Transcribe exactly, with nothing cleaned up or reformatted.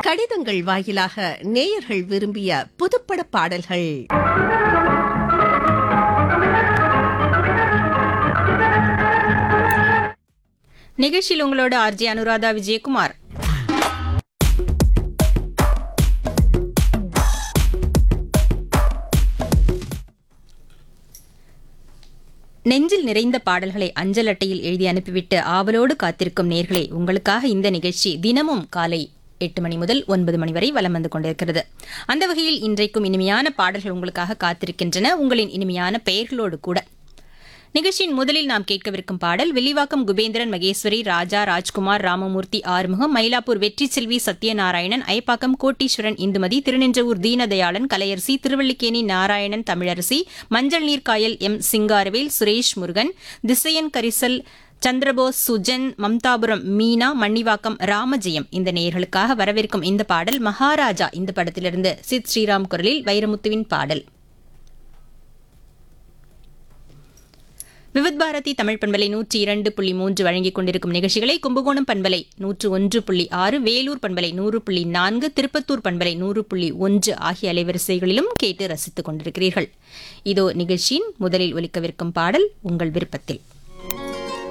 கடிதங்கள் வாயிலாக நேயர்கள் விரும்பிய புதுப்பட பாடல்கள். நிகழ்ச்சியில் உங்களோட ஆர்ஜி அனுராதா விஜயகுமார். நெஞ்சில் நிறைந்த பாடல்களை அஞ்சல் அட்டையில் எழுதி அனுப்பிவிட்டு ஆவலோடு காத்திருக்கும் நேர்களே, உங்களுக்காக இந்த நிகழ்ச்சி தினமும் காலை எட்டு மணி முதல் ஒன்பது மணி வரை வலம் வந்து கொண்டிருக்கிறது. அந்த வகையில் இன்றைக்கும் இனிமையான பாடல்கள் உங்களுக்காக காத்திருக்கின்றன, உங்களின் இனிமையான பெயர்களோடு கூட. நிகழ்ச்சியின் முதலில் நாம் கேட்கவிருக்கும் பாடல் வில்லிவாக்கம் குபேந்திரன், மகேஸ்வரி, ராஜா, ராஜ்குமார், ராமமூர்த்தி, ஆறுமுகம், மயிலாப்பூர் வெற்றி செல்வி, சத்யநாராயணன், ஐப்பாக்கம் கோட்டீஸ்வரன், இந்துமதி, திருநின்றவூர் தீனதயாளன், கலையரசி, திருவள்ளிக்கேணி நாராயணன், தமிழரசி, மஞ்சள் நீர்காயல் எம் சிங்காரவேல், சுரேஷ் முருகன், திசையன் கரிசல், சந்திரபோஸ், சுஜன், மம்தாபுரம் மீனா, மன்னிவாக்கம் ராமஜெயம் இந்த நேயர்களுக்காக வரவிருக்கும் இந்த பாடல் மகாராஜா இந்த படத்திலிருந்து சித் ஸ்ரீராம் குரலில் வைரமுத்துவின் பாடல். விவித் பாரதி தமிழ் பண்பலை நூற்றி இரண்டு புள்ளி மூன்று வழங்கிக் கொண்டிருக்கும் நிகழ்ச்சிகளை கும்பகோணம் பண்பலை நூற்று ஒன்று புள்ளி ஆறு, வேலூர் பண்பலை நூறு புள்ளி நான்கு, திருப்பத்தூர் பண்பலை நூறு புள்ளி ஒன்று ஆகிய அலைவரிசைகளிலும் கேட்டு ரசித்துக் கொண்டிருக்கிறீர்கள். இதோ நிகழ்ச்சியின் முதலில் ஒலிக்கவிருக்கும் பாடல் உங்கள் விருப்பத்தில்.